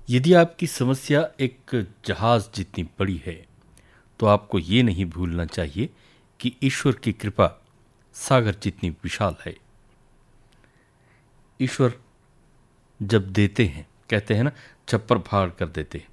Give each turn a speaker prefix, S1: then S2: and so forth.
S1: यदि आपकी समस्या एक जहाज जितनी बड़ी है, तो आपको ये नहीं भूलना चाहिए कि ईश्वर की कृपा सागर जितनी विशाल है। ईश्वर जब देते हैं, कहते हैं ना, छप्पर फाड़ कर देते हैं।